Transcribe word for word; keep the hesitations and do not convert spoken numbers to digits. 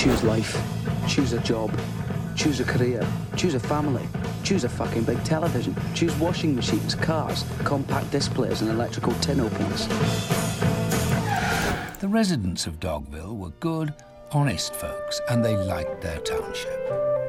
Choose life. Choose a job. Choose a career. Choose a family. Choose a fucking big television. Choose washing machines, cars, compact displays and electrical tin openers. The residents of Dogville were good, honest folks, and they liked their township.